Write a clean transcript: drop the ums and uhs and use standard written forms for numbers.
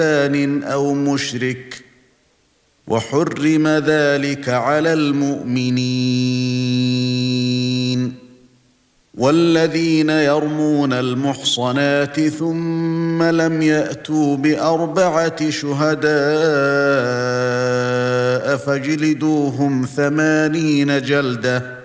أو مشرك، وحرم ذلك على المؤمنين. والذين يرمون المحصنات ثم لم يأتوا بأربعة شهداء فاجلدوهم 80 جلدة،